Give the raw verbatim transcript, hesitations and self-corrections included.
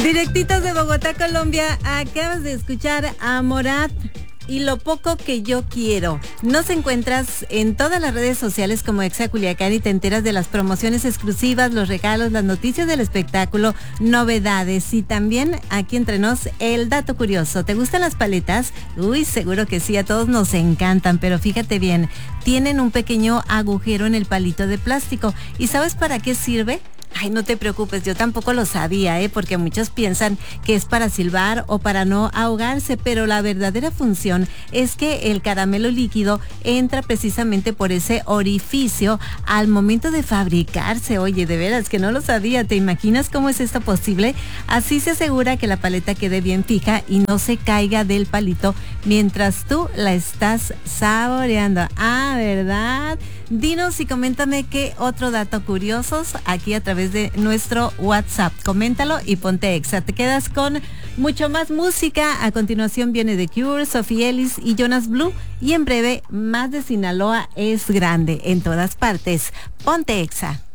Directitos de Bogotá, Colombia, acabas de escuchar a Morat y Lo Poco Que Yo Quiero. Nos encuentras en todas las redes sociales como Exa Culiacán y te enteras de las promociones exclusivas, los regalos, las noticias del espectáculo, novedades y también aquí entre nos el dato curioso. ¿Te gustan las paletas? Uy, seguro que sí, a todos nos encantan, pero fíjate bien, tienen un pequeño agujero en el palito de plástico. ¿Y sabes para qué sirve? Ay, no te preocupes, yo tampoco lo sabía, ¿eh? Porque muchos piensan que es para silbar o para no ahogarse, pero la verdadera función es que el caramelo líquido entra precisamente por ese orificio al momento de fabricarse. Oye, de veras que no lo sabía, ¿te imaginas cómo es esto posible? Así se asegura que la paleta quede bien fija y no se caiga del palito mientras tú la estás saboreando. Ah, ¿verdad? Dinos y coméntame qué otro dato curiosos aquí a través de nuestro WhatsApp. Coméntalo y ponte Exa. Te quedas con mucho más música. A continuación viene The Cure, Sophie Ellis y Jonas Blue. Y en breve, más de Sinaloa es grande en todas partes. Ponte Exa.